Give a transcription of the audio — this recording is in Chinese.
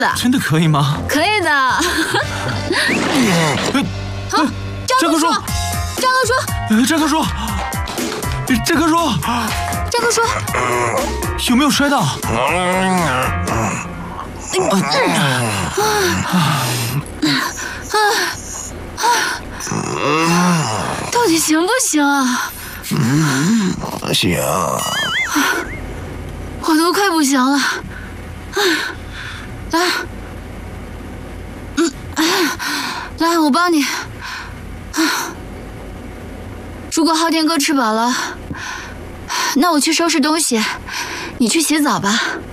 真的可以吗？ 可以的。 好， 张哥说， 张哥说，有没有摔到？ 到底行不行啊？ 行。 我都快不行了。来，我帮你。如果昊天哥吃饱了，那我去收拾东西，你去洗澡吧。